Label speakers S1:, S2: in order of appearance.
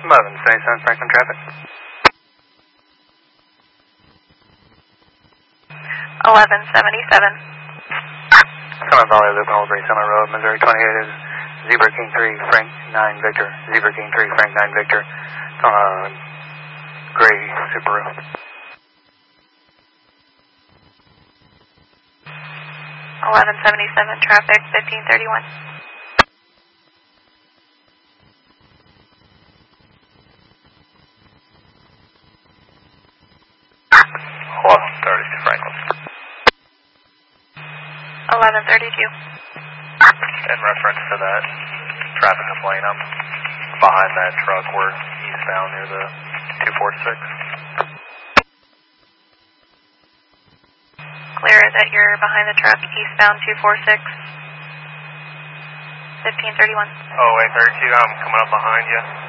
S1: 1177 Franklin traffic.
S2: 1177.
S1: Summit Valley Loop and Old Ray Summit Road, Missouri 28 is Zebra King 3, Frank 9 Victor. Zebra King 3, Frank 9 Victor. It's on a gray Subaru.
S2: 1177 traffic, 1531.
S1: 1130 Franklin.
S2: 1132.
S1: In reference to that traffic complaint, I'm behind that truck. We're eastbound near the 246.
S2: Clear that you're behind the truck, eastbound 246. 1531.
S1: Oh, 832, I'm coming up behind you.